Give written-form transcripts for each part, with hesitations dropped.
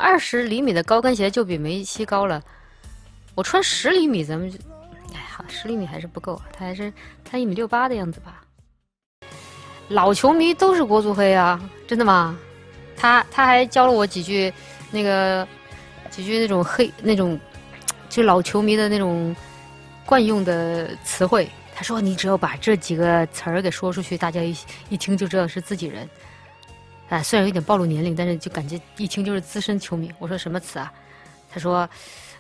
20厘米的高跟鞋就比梅西高了，我穿10厘米，咱们就，哎呀，10厘米还是不够，他1.68米的样子吧。老球迷都是国足黑啊，真的吗？他还教了我几句那种就老球迷的那种惯用的词汇。他说你只要把这几个词儿给说出去，大家一听就知道是自己人。啊，虽然有点暴露年龄，但是就感觉一听就是资深球迷。我说什么词啊？他说，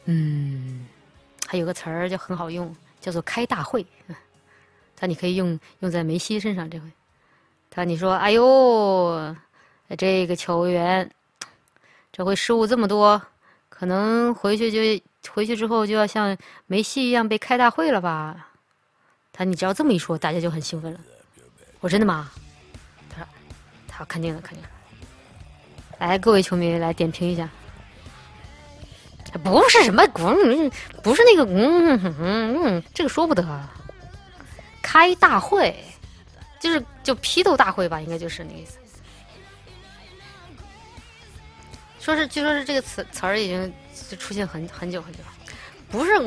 还有个词儿就很好用，叫做开大会。他你可以用在梅西身上这回。你说，哎呦，这个球员这回失误这么多，可能回去之后就要像梅西一样被开大会了吧？你只要这么一说，大家就很兴奋了。我真的吗？他说，他肯定的。来，各位球迷来点评一下。不是什么不是那个这个说不得。开大会。就批斗大会吧，应该就是那个意思。据说是这个词儿已经就出现很久了，不是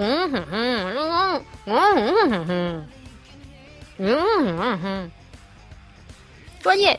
专业。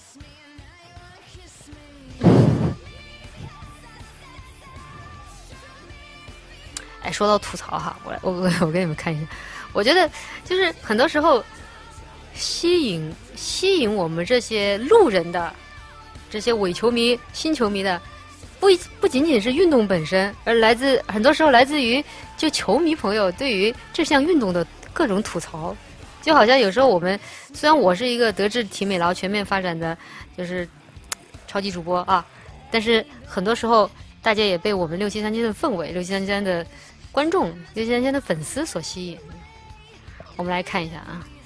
哎，说到吐槽哈，我给你们看一下，我觉得就是很多时候。吸引我们这些路人的这些伪球迷、新球迷的，不仅仅是运动本身，而很多时候来自于就球迷朋友对于这项运动的各种吐槽。就好像有时候我们虽然我是一个德智体美劳全面发展的就是超级主播啊，但是很多时候大家也被我们6737的氛围、6737的观众、6737的粉丝所吸引。我们来看一下啊。